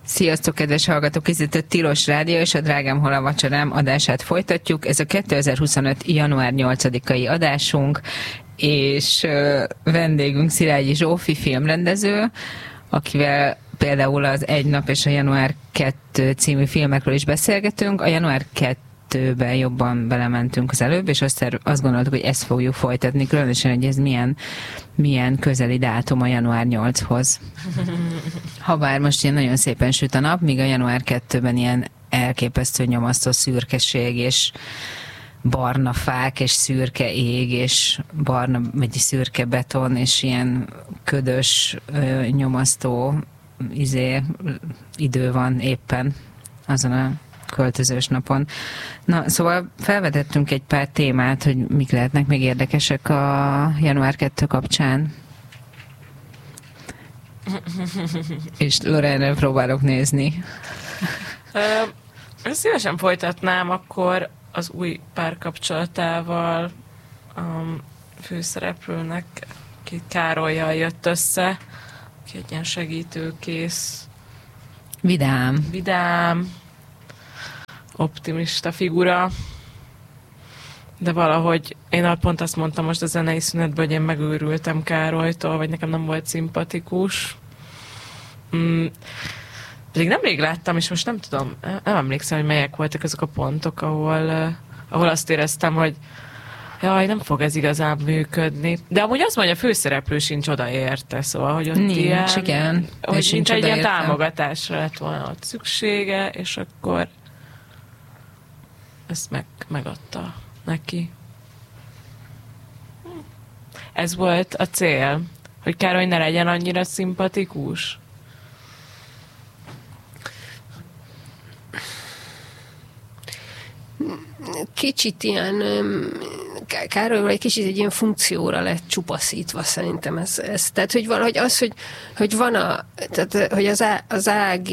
Sziasztok, kedves hallgatók! Ez itt a Tilos Rádió és a Drágám, hol a vacsorám adását folytatjuk. Ez a 2025. január 8-ai adásunk, és vendégünk Szilágyi Zsófi filmrendező, akivel például az Egy nap és a Január 2 című filmekről is beszélgetünk. A Január 2-ben jobban belementünk az előbb, és azt gondoltuk, hogy ezt fogjuk folytatni, különösen, hogy ez milyen közeli dátum a január 8-hoz. Habár most ilyen nagyon szépen süt a nap, míg a január 2-ben ilyen elképesztő nyomasztó szürkeség, és barna fák, és szürke ég, és barna, vagy szürke beton, és ilyen ködös, nyomasztó idő van éppen azon a költözős napon. Na, szóval felvetettünk egy pár témát, hogy mik lehetnek még érdekesek a január 2 kapcsán. És Lorraine-re próbálok nézni. Szívesen folytatnám akkor az új párkapcsolatával a főszereplőnek, aki Károlyjal jött össze, aki egy ilyen segítőkész, vidám, optimista figura, de valahogy én pont azt mondtam most a zenei szünetben, hogy én megőrültem Károlytól, vagy nekem nem volt szimpatikus. Pedig nemrég láttam, és most nem tudom, nem emlékszem, hogy melyek voltak azok a pontok, ahol azt éreztem, hogy jaj, nem fog ez igazán működni. De amúgy azt mondja, a főszereplő sincs odaérte, szóval, hogy ott nincs, igen. Hogy nincs egy ilyen támogatásra lett volna ott szüksége, és akkor ezt megadta neki. Ez volt a cél, hogy Károly ne legyen annyira szimpatikus. Kicsit ilyen Károlyval egy kicsit egy ilyen funkcióra lett csupaszítva szerintem ez. Tehát, hogy valahogy az, hogy van tehát, hogy az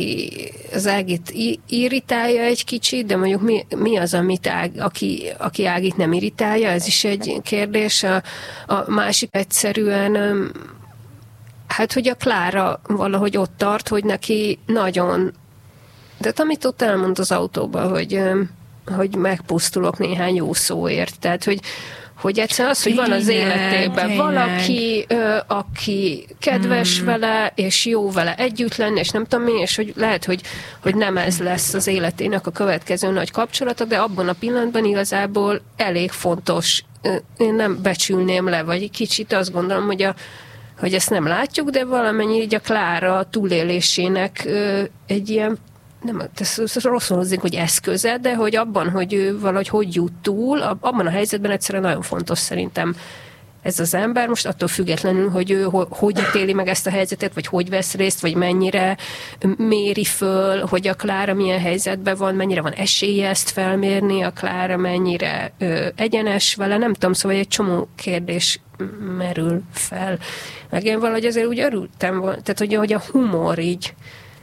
Ágit irritálja egy kicsit, de mondjuk mi az, amit aki Ágit nem irritálja, ez is egy kérdés. A másik egyszerűen hát, hogy a Klára valahogy ott tart, hogy neki nagyon, de amit ott elmond az autóban, hogy megpusztulok néhány jó szóért. Tehát, hogy egyszerűen az, hogy van az életében valaki, aki kedves vele, és jó vele együtt lenni, és nem tudom mi, és hogy lehet, hogy nem ez lesz az életének a következő nagy kapcsolata, de abban a pillanatban igazából elég fontos. Én nem becsülném le, vagy egy kicsit azt gondolom, hogy ezt nem látjuk, de valamennyi így a Klára túlélésének egy ilyen, nem, rosszul hozzunk, hogy eszköze, de hogy abban, hogy ő valahogy hogy jut túl, abban a helyzetben egyszerűen nagyon fontos szerintem ez az ember, most attól függetlenül, hogy ő hogy ítéli meg ezt a helyzetet, vagy hogy vesz részt, vagy mennyire méri föl, hogy a Klára milyen helyzetben van, mennyire van esélye ezt felmérni, a Klára mennyire egyenes vele, nem tudom, szóval egy csomó kérdés merül fel. Meg én valahogy azért úgy örültem, tehát hogy a humor így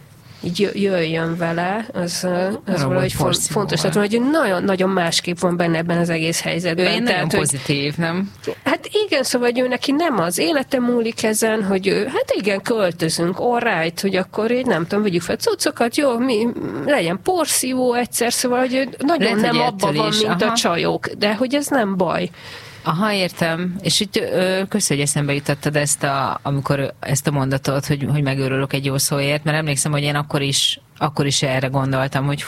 jöjjön vele, az valahogy fontos. Tehát, hogy nagyon másképp van benne ebben az egész helyzetben. Ő nagyon pozitív, nem? Hát igen, szóval, hogy ő neki nem az élete múlik ezen, hogy ő, hát igen, költözünk, all right, hogy akkor így nem tudom, vegyük fel cuccokat, jó, legyen porszívó egyszer, szóval, hogy ő nagyon lehet, nem abban van, mint a csajok, de hogy ez nem baj. Aha, értem. És itt köszönöm, hogy eszembe jutottad amikor ezt a mondatot, hogy megőrülök egy jó szóért, mert emlékszem, hogy én akkor is erre gondoltam, hogy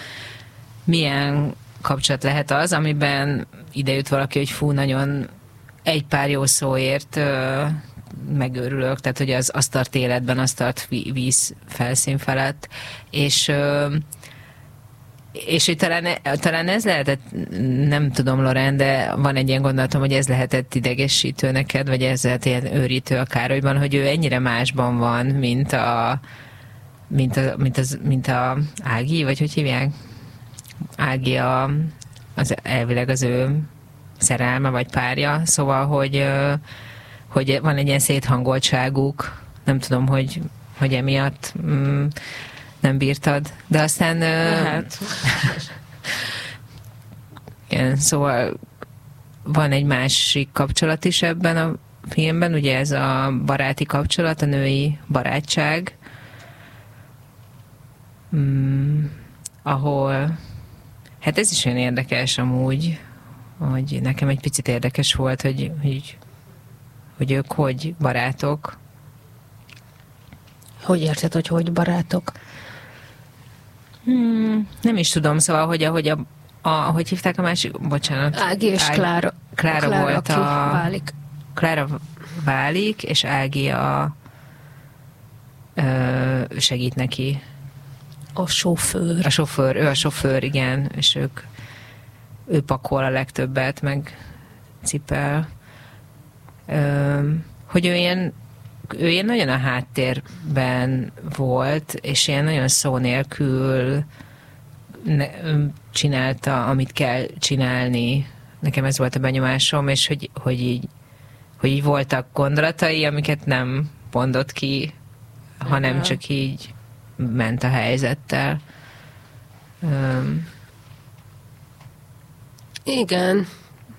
milyen kapcsolat lehet az, amiben idejött valaki, hogy nagyon egy pár jó szóért megőrülök, tehát hogy az tart életben, az tart víz felszín felett, és hogy talán ez lehetett, nem tudom, Lorraine, de van egy ilyen gondolatom, hogy ez lehetett idegesítő neked, vagy ez lehet ilyen őrítő a Károlyban, hogy ő ennyire másban van, mint a Ági, vagy hogy hívják? Ági az elvileg az ő szerelme, vagy párja, szóval, hogy van egy ilyen széthangoltságuk, nem tudom, hogy emiatt nem bírtad, de aztán lehet. Igen, szóval van egy másik kapcsolat is ebben a filmben, ugye ez a baráti kapcsolat, a női barátság, ahol, hát ez is olyan érdekes amúgy, hogy nekem egy picit érdekes volt, hogy ők hogy barátok. Hogy érted, hogy barátok? Nem is tudom, szóval, hogy hívták a másik, bocsánat. Ági és Klára. Klára volt válik. Klára válik, és Ági segít neki. A sofőr. Ő a sofőr, igen, és ő pakol a legtöbbet, meg cipel. Hogy ő ilyen nagyon a háttérben volt, és ilyen nagyon szó nélkül csinálta, amit kell csinálni. Nekem ez volt a benyomásom, és hogy így voltak gondolatai, amiket nem mondott ki, hanem csak így ment a helyzettel. Igen.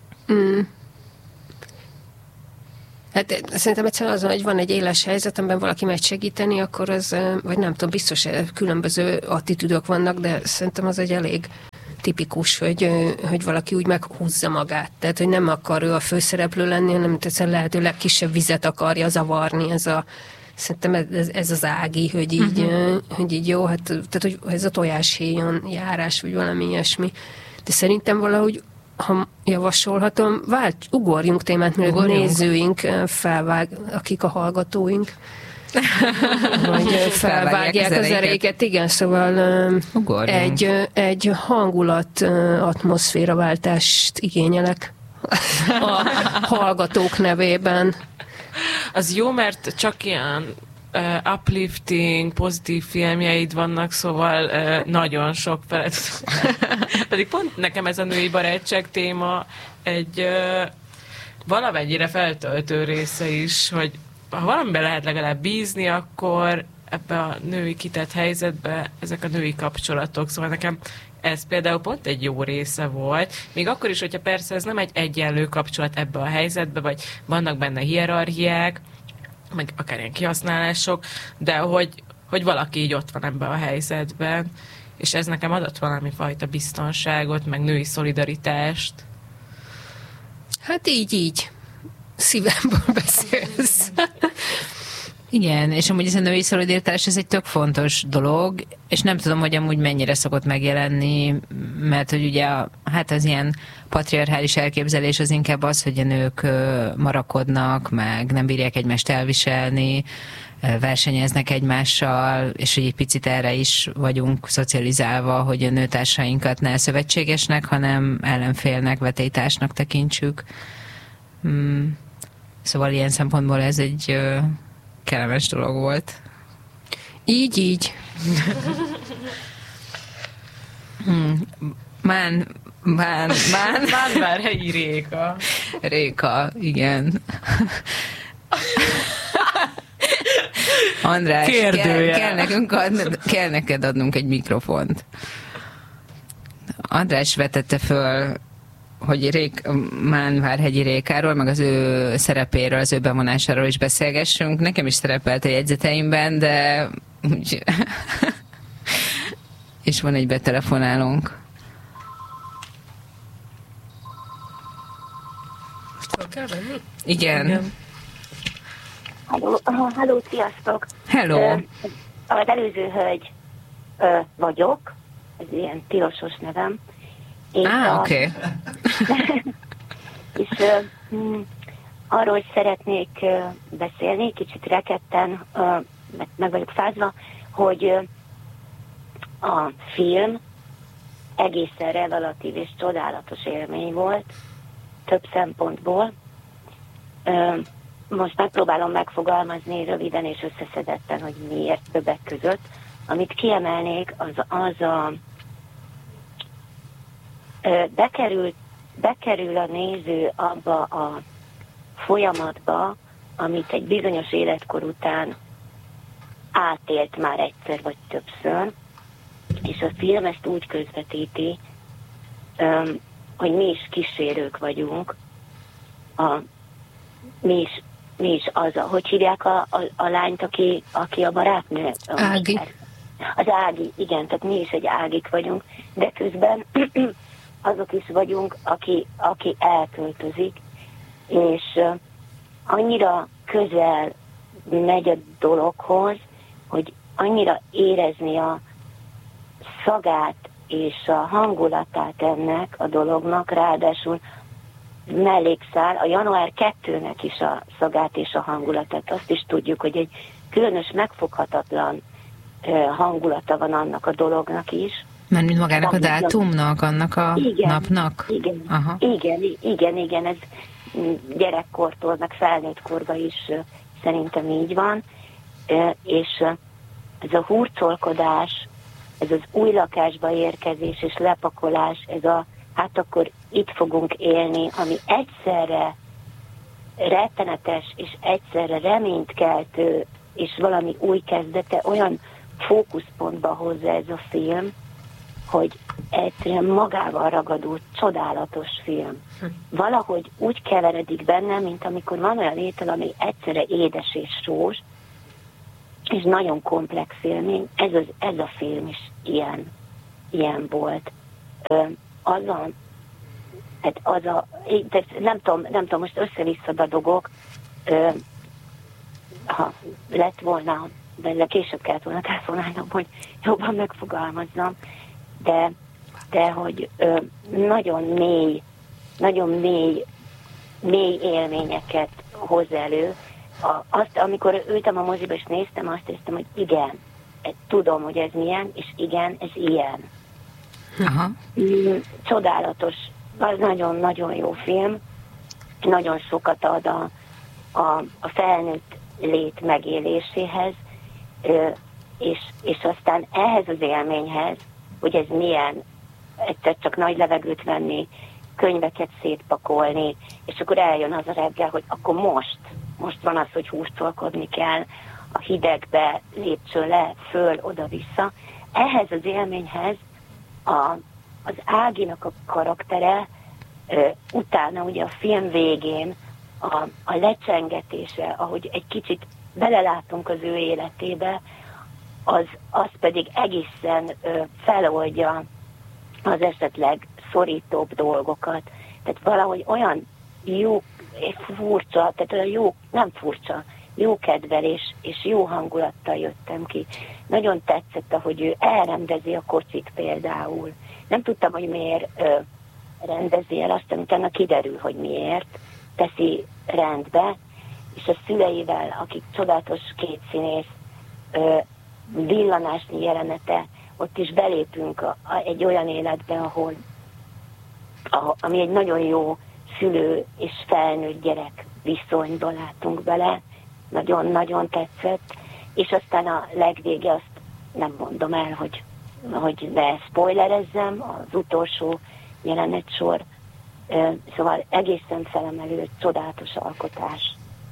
Hát szerintem egyszerűen azon, hogy van egy éles helyzet, amiben valaki megy segíteni, akkor az, vagy nem tudom, biztos különböző attitűdök vannak, de szerintem az egy elég tipikus, hogy valaki úgy meghúzza magát. Tehát, hogy nem akar ő a főszereplő lenni, hanem egyszerűen lehető legkisebb vizet akarja zavarni. Szerintem ez az Ági, hogy így jó, hát, tehát, hogy ez a tojáshéjon járás, vagy valami ilyesmi. De szerintem valahogy, ha javasolhatom, ugorjunk témát, mert nézőink felvág, akik a hallgatóink, vagy felvágják az eréket. Igen, szóval egy hangulat atmoszféraváltást igényelek a hallgatók nevében. Az jó, mert csak ilyen uplifting, pozitív filmjeid vannak, szóval nagyon sok felett. Pedig pont nekem ez a női barátság téma egy valamennyire feltöltő része is, hogy ha valamiben lehet legalább bízni, akkor ebbe a női kitett helyzetbe ezek a női kapcsolatok. Szóval nekem ez például pont egy jó része volt. Még akkor is, hogyha persze ez nem egy egyenlő kapcsolat ebbe a helyzetbe, vagy vannak benne hierarchiák, meg akár ilyen kihasználások, de hogy valaki így ott van ebben a helyzetben, és ez nekem adott valami fajta biztonságot, meg női szolidaritást. Hát így. Szívemből beszélsz. Igen, és amúgy ez a női szolidaritás, ez egy tök fontos dolog, és nem tudom, hogy amúgy mennyire szokott megjelenni, mert hogy ugye hát az ilyen patriarchális elképzelés az inkább az, hogy a nők marakodnak, meg nem bírják egymást elviselni, versenyeznek egymással, és hogy egy picit erre is vagyunk szocializálva, hogy a nőtársainkat ne szövetségesnek, hanem ellenfélnek, vetélytársnak tekintsük. Szóval ilyen szempontból ez egy kellemes dolog volt. Így. Mánvárhelyi Réka. Réka, igen. András, kell neked adnunk egy mikrofont. András vetette föl, hogy Mánvárhegyi Rékáról, meg az ő szerepéről, az ő bevonásáról is beszélgessünk. Nekem is szerepelt a jegyzeteimben, de és van egy betelefonálónk. Most fel kell venni? Igen. Halló, sziasztok! Hello! Az előző hölgy vagyok, ez ilyen tilosos nevem. Oké. És arról szeretnék beszélni, kicsit rekedten, meg vagyok fázva, hogy a film egészen revelatív és csodálatos élmény volt, több szempontból. Most megpróbálom megfogalmazni röviden és összeszedetten, hogy miért többek között. Amit kiemelnék, az a bekerül a néző abba a folyamatba, amit egy bizonyos életkor után átélt már egyszer vagy többször, és a film ezt úgy közvetíti, hogy mi is kísérők vagyunk, mi is az, hogy hívják a lányt, aki a barátnő? Az ági, igen, tehát mi is egy ágik vagyunk, de közben azok is vagyunk, aki elköltözik, és annyira közel megy a dologhoz, hogy annyira érezni a szagát és a hangulatát ennek a dolognak, ráadásul mellékszál a január 2-nek is a szagát és a hangulatát. Azt is tudjuk, hogy egy különös, megfoghatatlan hangulata van annak a dolognak is. Mert mint magának a dátumnak, annak a igen, napnak? Igen, aha. igen, ez gyerekkortól, meg felnőtt korban is szerintem így van, és ez a hurcolkodás, ez az új lakásba érkezés és lepakolás, ez a hát akkor itt fogunk élni, ami egyszerre rettenetes és egyszerre reménykeltő és valami új kezdete, olyan fókuszpontba hozza ez a film, hogy egyszerűen magával ragadó, csodálatos film. Valahogy úgy keveredik benne, mint amikor van olyan étel, ami egyszerre édes és sós, és nagyon komplex élmény. Ez a film is ilyen volt. Nem tudom, most össze-vissza dadogok, ha lett volna, de később kellett volna telefonálnom, hogy jobban megfogalmazzam, de hogy nagyon mély élményeket hoz elő. Amikor ültem a moziba és néztem, azt éreztem, hogy igen, tudom, hogy ez milyen, és igen, ez ilyen. Aha. Csodálatos, az nagyon-nagyon jó film, nagyon sokat ad a felnőtt lét megéléséhez, és aztán ehhez az élményhez, hogy ez milyen, egyszer csak nagy levegőt venni, könyveket szétpakolni, és akkor eljön az a reggel, hogy akkor most van az, hogy hurcolkodni kell, a hidegbe, lépcső le, föl, oda-vissza. Ehhez az élményhez az Áginak a karaktere, utána ugye a film végén a lecsengetése, ahogy egy kicsit belelátunk az ő életébe, az pedig egészen feloldja az esetleg szorítóbb dolgokat. Tehát valahogy olyan jó, furcsa, tehát olyan jó, nem furcsa, jó kedvel és jó hangulattal jöttem ki. Nagyon tetszett, ahogy ő elrendezi a kocsit például. Nem tudtam, hogy miért rendezi el, aztán utána kiderül, hogy miért teszi rendbe, és a szüleivel, akik csodálatos két színész, villanásnyi jelenete, ott is belépünk egy olyan életbe, ami egy nagyon jó szülő és felnőtt gyerek viszonyba látunk bele, nagyon-nagyon tetszett, és aztán a legvége, azt nem mondom el, hogy ne spoilerezzem, az utolsó jelenetsor, szóval egészen felemelő, csodálatos alkotás.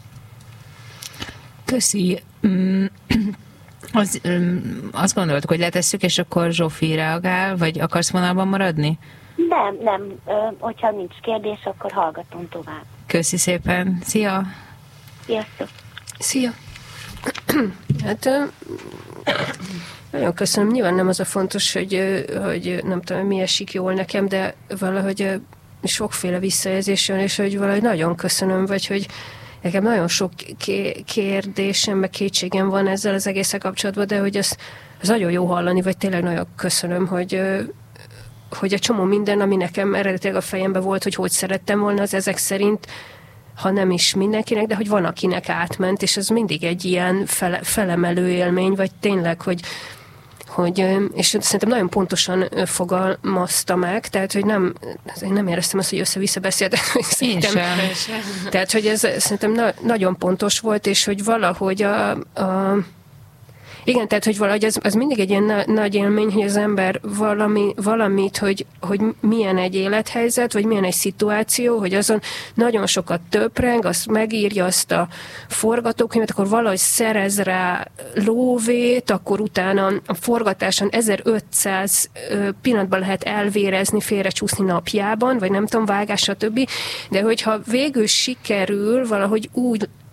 Köszi. Azt gondoltuk, hogy letesszük, és akkor Zsófi reagál, vagy akarsz vonalban maradni? Nem. Hogyha nincs kérdés, akkor hallgatom tovább. Köszi szépen. Szia! Sziasztok! Szia! Hát nagyon köszönöm. Nyilván nem az a fontos, hogy nem tudom, mi esik jól nekem, de valahogy sokféle visszajelzés jön, és hogy valahogy nagyon köszönöm, vagy hogy nekem nagyon sok kérdésem, meg kétségem van ezzel az egészen kapcsolatban, de hogy ez nagyon jó hallani, vagy tényleg nagyon köszönöm, hogy a csomó minden, ami nekem eredetileg a fejemben volt, hogy szerettem volna, az ezek szerint, ha nem is mindenkinek, de hogy van, akinek átment, és ez mindig egy ilyen felemelő élmény, vagy tényleg, hogy és szerintem nagyon pontosan fogalmazta meg, tehát, hogy én nem éreztem azt, hogy össze-vissza beszéltem. Tehát, hogy ez szerintem nagyon pontos volt, és hogy valahogy igen, tehát, hogy valahogy az mindig egy ilyen nagy élmény, hogy az ember valamit, hogy milyen egy élethelyzet, vagy milyen egy szituáció, hogy azon nagyon sokat töpreng, azt megírja azt a forgatókönyvet, akkor valahogy szerez rá lóvét, akkor utána a forgatáson 1500 pillanatban lehet elvérezni, félrecsúszni napjában, vagy nem tudom, vágás, stb. De hogyha végül sikerül valahogy úgy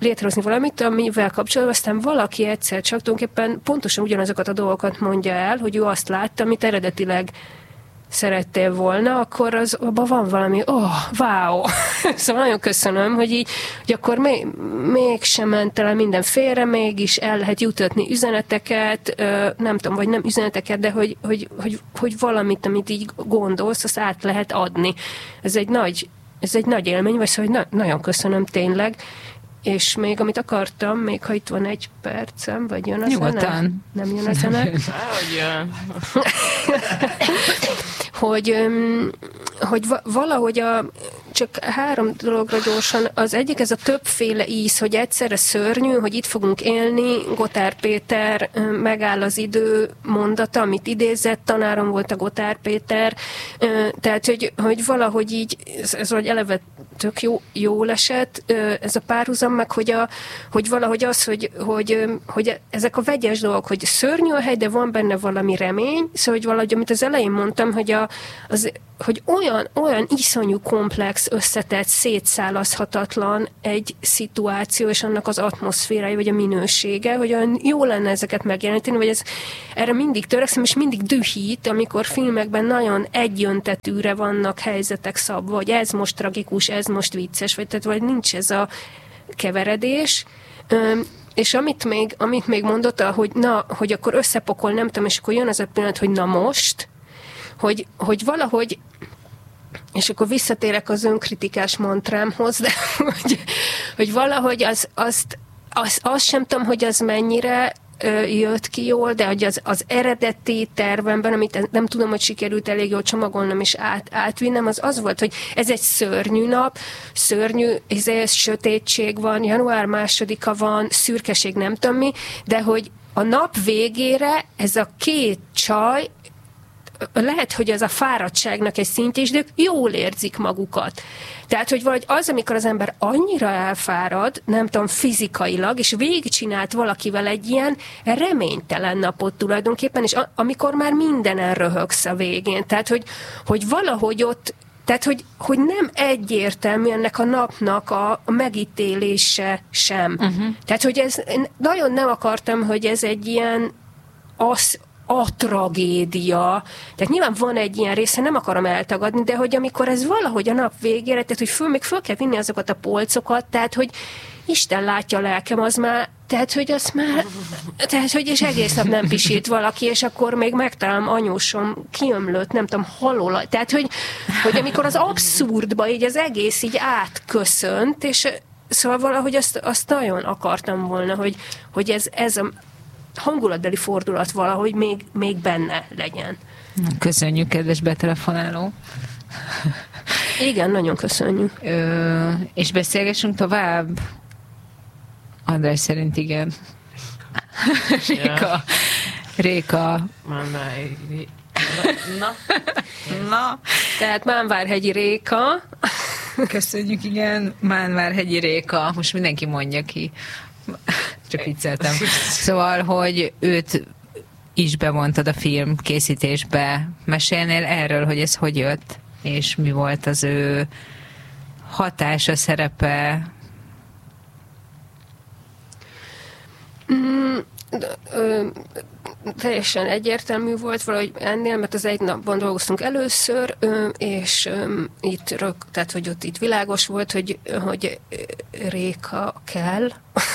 létrehozni valamit, amivel kapcsolatban aztán valaki egyszer csak tulajdonképpen pontosan ugyanazokat a dolgokat mondja el, hogy ő azt látta, amit eredetileg szerettél volna, akkor abban van valami, wow! Szóval nagyon köszönöm, hogy akkor mégsem ment el minden félre, mégis el lehet jutatni üzeneteket, nem tudom, vagy nem üzeneteket, de hogy valamit, amit így gondolsz, azt át lehet adni. Ez egy nagy élmény, vagy szóval, hogy nagyon köszönöm tényleg. És még amit akartam, még ha itt van egy percem, vagy jön a zene? Nem jön a zene? hogy valahogy csak 3 dologra gyorsan. Az egyik ez a többféle íz, hogy egyszerre szörnyű, hogy itt fogunk élni. Gotár Péter megáll az idő mondata, amit idézett, tanárom volt a Gotár Péter. Tehát, hogy valahogy így, ez vagy eleve tök jól esett, ez a párhuzam, meg hogy valahogy az, hogy ezek a vegyes dolgok, hogy szörnyű a hely, de van benne valami remény, szóval, hogy valahogy, amit az elején mondtam, hogy olyan iszonyú komplex, összetett, szétszálazhatatlan egy szituáció, és annak az atmoszférája, vagy a minősége, hogy olyan jó lenne ezeket megjeleníteni, vagy erre mindig törekszem, és mindig dühít, amikor filmekben nagyon egyöntetűre vannak helyzetek szabva, hogy ez most tragikus, ez most vicces, vagy nincs ez a keveredés. És amit még mondott, hogy akkor összepokol, nem tudom, és akkor jön az a pillanat, hogy na most, hogy valahogy, és akkor visszatérek az önkritikás mantrámhoz, de hogy valahogy azt sem tudom, hogy az mennyire jött ki jól, de hogy az eredeti tervemben, amit nem tudom, hogy sikerült elég jól csomagolnom és átvinnem, az volt, hogy ez egy szörnyű nap, szörnyű, ez sötétség van, január 2-a van, szürkeség, nem tudom mi, de hogy a nap végére ez a 2 csaj, lehet, hogy az a fáradtságnak egy szintje is, de ők jól érzik magukat. Tehát, hogy valahogy az, amikor az ember annyira elfárad, nem tudom, fizikailag, és végigcsinált valakivel egy ilyen reménytelen napot tulajdonképpen, és amikor már mindenen röhögsz a végén. Tehát, hogy valahogy ott, tehát, hogy nem egyértelmű ennek a napnak a megítélése sem. Tehát, hogy nagyon nem akartam, hogy ez egy ilyen a tragédia. Tehát nyilván van egy ilyen része, nem akarom eltagadni, de hogy amikor ez valahogy a nap végére, tehát hogy még föl kell vinni azokat a polcokat, tehát hogy Isten látja a lelkem, az már, tehát hogy és egész nap nem pisít valaki, és akkor még megtalálom anyósom kiömlött, nem tudom, halol. Tehát, hogy amikor az abszurdba így az egész így átköszönt, és szóval valahogy azt nagyon akartam volna, hogy ez a hangulatbeli fordulat valahogy még benne legyen. Köszönjük, kedves betelefonáló. Igen, nagyon köszönjük. És beszélgessünk tovább? András szerint igen. Réka. Na. Tehát Mánvárhegyi Réka. Köszönjük, igen. Mánvárhegyi Réka. Most mindenki mondja ki. Csak vicceltem. Szóval, hogy őt is bevontad a film készítésbe. Mesélnél erről, hogy ez hogy jött? És mi volt az ő hatása, szerepe? Teljesen egyértelmű volt valahogy ennél, mert az egy napban dolgoztunk először, és tehát, hogy ott itt világos volt, hogy Réka kell.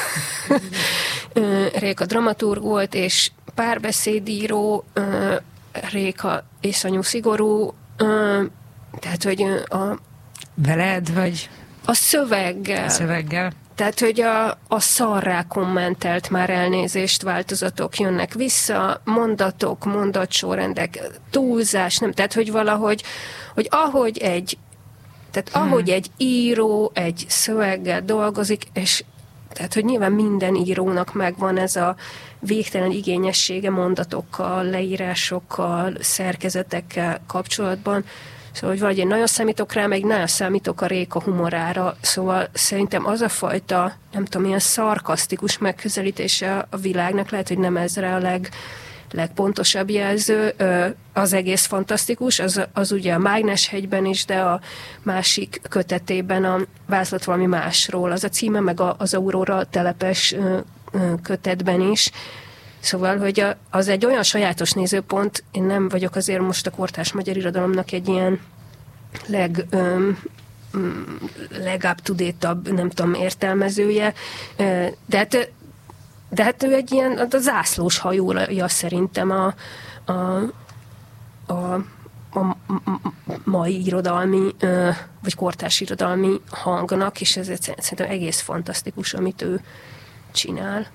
Réka dramaturg volt, és párbeszédíró, Réka iszonyú szigorú, tehát, hogy veled, vagy? A szöveggel. Tehát, hogy a szarrá kommentelt már elnézést, változatok jönnek vissza, mondatok, mondatsorrendek, túlzás, nem, tehát, hogy valahogy, hogy ahogy egy író egy szöveggel dolgozik, és tehát, hogy nyilván minden írónak megvan ez a végtelen igényessége mondatokkal, leírásokkal, szerkezetekkel kapcsolatban. Szóval, hogy valahogy én nagyon számítok rá, meg nagyon számítok a Réka humorára. Szóval szerintem az a fajta, nem tudom, ilyen szarkasztikus megközelítése a világnak, lehet, hogy nem ez rá a legpontosabb jelző. Az egész fantasztikus, az ugye a Mágneshegyben is, de a másik kötetében a Vázlat valami másról, az a címe, meg az Aurora telepes kötetben is. Szóval, hogy az egy olyan sajátos nézőpont, én nem vagyok azért most a kortárs magyar irodalomnak egy ilyen leg-up-to-date-abb, nem tudom, értelmezője, de hát ő egy ilyen a zászlós hajója szerintem a mai irodalmi, vagy kortárs irodalmi hangnak, és ez szerintem egész fantasztikus, amit ő csinál.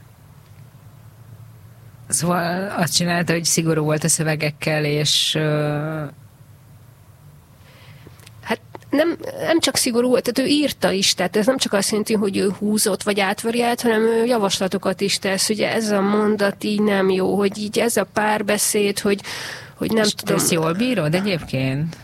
Szóval azt csinálta, hogy szigorú volt a szövegekkel, és... Hát nem csak szigorú volt, tehát ő írta is, tehát ez nem csak azt jelenti, hogy ő húzott vagy átvariált, hanem ő javaslatokat is tesz, hogy ez a mondat így nem jó, hogy így ez a párbeszéd, hogy nem tudom... Ezt jól bírod egyébként?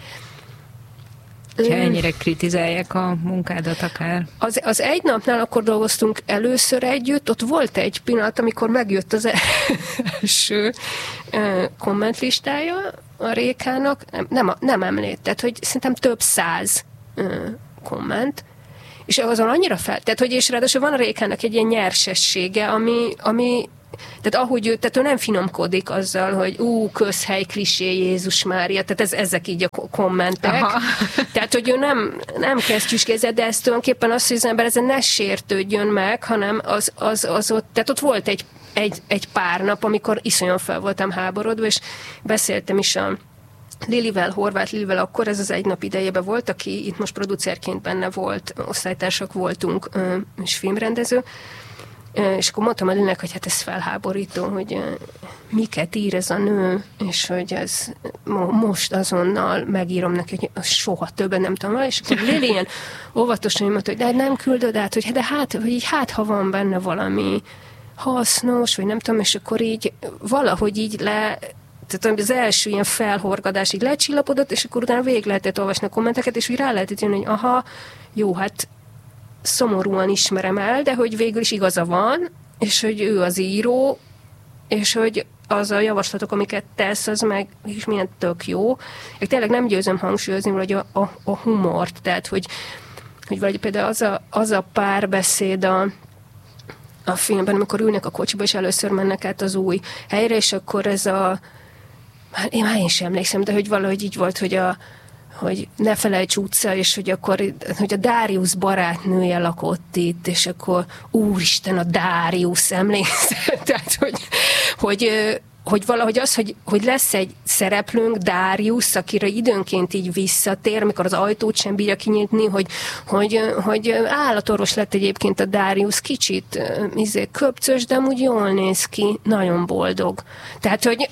Ha ennyire kritizálják a munkádat akár? Az Egy napnál akkor dolgoztunk először együtt, ott volt egy pillanat, amikor megjött az első kommentlistája a Rékának, nem említ, tehát hogy szerintem több 100 komment, és azon annyira tehát hogy és ráadásul van a Rékának egy ilyen nyersessége, ami tehát ahogy tehát ő nem finomkodik azzal, hogy közhely, klisé, Jézus Mária, tehát ezek így a kommentek. Aha. Tehát, hogy ő nem kesztyűskézett, de ez tulajdonképpen azt, hogy az ember ezen ne sértődjön meg, hanem az ott, tehát ott volt egy pár nap, amikor iszonyan fel voltam háborodva, és beszéltem is a Horváth Lilivel, akkor ez az Egy nap idejében volt, aki itt most producerként benne volt, osztálytársak voltunk, és filmrendező, és akkor mondtam a Lilinek, hogy hát ez felháborító, hogy miket ír ez a nő, és hogy ez most azonnal megírom neki, hogy soha többen nem tudom, és akkor Lili ilyen óvatosan mondta, hogy de nem küldöd át, hogy ha van benne valami hasznos, vagy nem tudom, és akkor így valahogy így tehát az első ilyen felhorgadás így lecsillapodott, és akkor utána végig lehetett olvasni a kommenteket, és úgy rá lehetett jönni, hogy aha, jó, hát szomorúan ismerem el, de hogy végül is igaza van, és hogy ő az író, és hogy az a javaslatok, amiket tesz, az meg is milyen tök jó. Én tényleg nem győzöm hangsúlyozni, hogy a humort, tehát hogy valahogy például az a párbeszéd a filmben, amikor ülnek a kocsiba, és először mennek át az új helyre, és akkor ez én sem emlékszem, de hogy valahogy így volt, hogy ne felejts utca, és hogy akkor hogy a Darius barátnője lakott itt, és akkor úristen, a Darius, emlékszel? Tehát, hogy valahogy az, hogy lesz egy szereplőnk, Darius, akire időnként így visszatér, amikor az ajtót sem bírja kinyitni, hogy állatorvos lett egyébként a Darius, kicsit köpcös, de amúgy jól néz ki, nagyon boldog. Tehát, hogy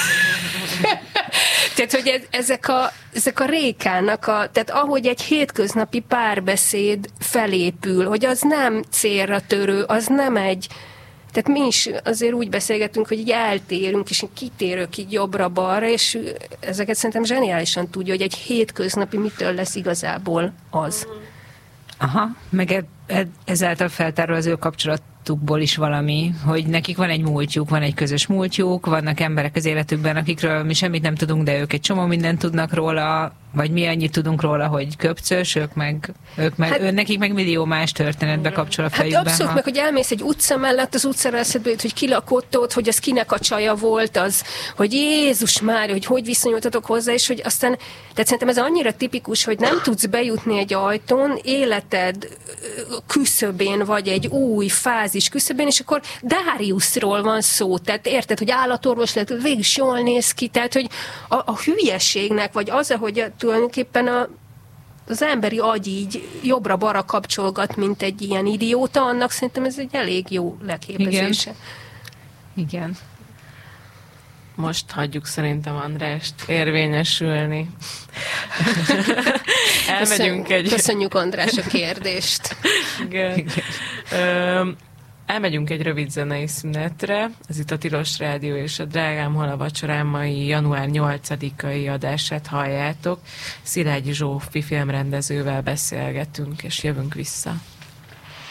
ezek a Rékának, tehát ahogy egy hétköznapi párbeszéd felépül, hogy az nem célra törő, az nem egy, tehát mi is azért úgy beszélgetünk, hogy így eltérünk, és kitérünk így jobbra-balra, és ezeket szerintem zseniálisan tudja, hogy egy hétköznapi mitől lesz igazából az. Aha, meg ezáltal feltárul az ő kapcsolatukból is valami, hogy nekik van egy múltjuk, van egy közös múltjuk, vannak emberek az életükben, akikről mi semmit nem tudunk, de ők egy csomó mindent tudnak róla, vagy mi annyit tudunk róla, hogy köpcös, ők meg nekik meg millió más történetbe kapcsol a fejükben. Hát abszolút, meg hogy elmész egy utca mellett, az utcára eszedbe jut, hogy ki lakott ott, hogy az kinek a csaja volt, az, hogy Jézus Mária, hogy viszonyultatok hozzá, és hogy aztán, tehát szerintem ez annyira tipikus, hogy nem tudsz bejutni egy ajtón, életed küszöbén, vagy egy új fázis küszöbén, és akkor Dariusról van szó, tehát érted, hogy állatorvos lett, végig is jól néz ki, tehát hogy a hülyeségnek, vagy az, ahogy tulajdonképpen az emberi agy így jobbra-balra kapcsolgat, mint egy ilyen idióta, annak szerintem ez egy elég jó leképezése. Igen. Most hagyjuk szerintem Andrást érvényesülni. Köszönjük András a kérdést. Igen. Elmegyünk egy rövid zenei szünetre. Ez itt a Tilos Rádió és a Drágám hol a vacsorám mai január 8-ai adását halljátok. Szilágyi Zsófi filmrendezővel beszélgetünk, és jövünk vissza.